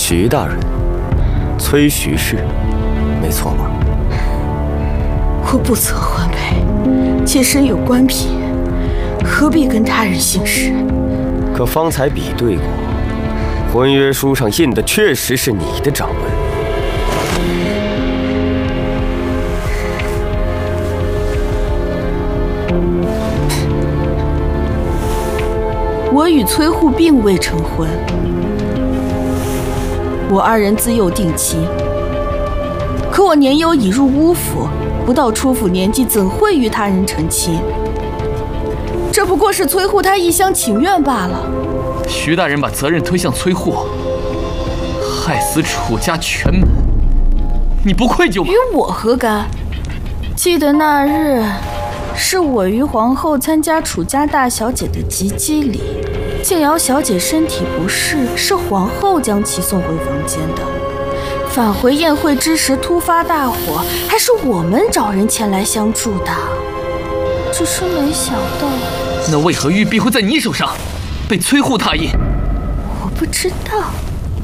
徐大人，崔徐氏，没错吗？ 我不曾婚配，且身有官品，何必跟他人姓氏？ 可方才比对过，婚约书上印的确实是你的掌纹。 我与崔护并未成婚，我二人自幼定亲。可我年幼已入巫府，不到出府年纪，怎会与他人成亲？这不过是崔护他一厢情愿罢了。 徐大人把责任推向崔护，害死楚家全门，你不愧疚吗？ 与我何干？记得那日，是我与皇后参加楚家大小姐的及笄礼，静瑶小姐身体不适，是皇后将其送回房间的。返回宴会之时突发大火，还是我们找人前来相助的。只是没想到， 那为何玉璧会在你手上，被崔护拓印？ 我不知道。